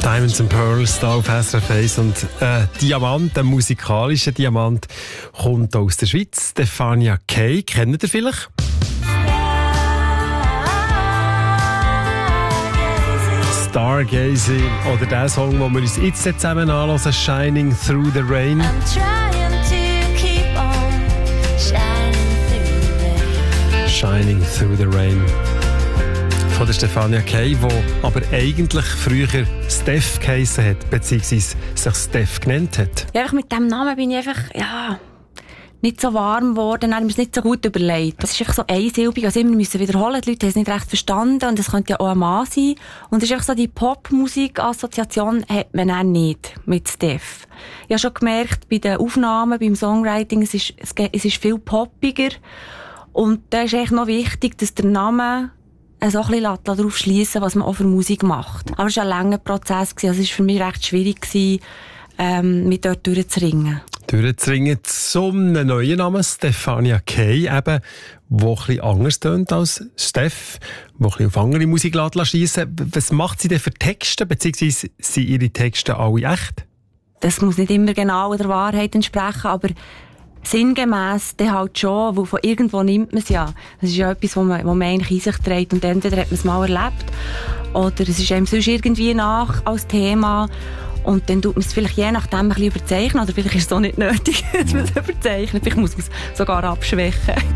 Diamonds and Pearls da auf SRF 1 und Diamant, ein musikalischer Diamant, kommt aus der Schweiz. Stefania Kay, kennt ihr vielleicht? Stargazing oder der Song, den wir uns jetzt zusammen anhören, Shining Through the Rain. Shining Through the Rain. Von der Stefania Kay, die aber eigentlich früher Steph geheissen hat, beziehungsweise sich Steph genannt hat. Ja, mit diesem Namen bin ich einfach, nicht so warm geworden, dann habe ich mir es nicht so gut überlegt. Das ist einfach so einsilbig, also immer müssen wiederholen, die Leute haben es nicht recht verstanden und es könnte ja auch ein Mann sein. Und es ist einfach so, die Popmusik-Assoziation hat man auch nicht mit Steph. Ich habe schon gemerkt, bei den Aufnahmen, beim Songwriting, es ist viel poppiger und da ist echt noch wichtig, dass der Name so ein bisschen darauf schliessen, was man auch für Musik macht. Aber es war ein langer Prozess, also es war für mich recht schwierig, mich dort durchzuringen. Durchzuringen zum neuen Namen, Stefania Kay, eben, wo ein bisschen anders tönt als Steph, wo ein bisschen auf andere Musik schiessen. Was macht sie denn für Texte, beziehungsweise sind ihre Texte alle echt? Das muss nicht immer genau der Wahrheit entsprechen, aber sinngemäss dann halt schon, weil von irgendwo nimmt man es ja. Das ist ja etwas, was man eigentlich in sich trägt und entweder hat man es mal erlebt oder es ist einem sonst irgendwie nach als Thema und dann tut man es vielleicht je nachdem ein bisschen überzeichnen oder vielleicht ist es auch nicht nötig, dass man es überzeichnet. Vielleicht muss man es sogar abschwächen.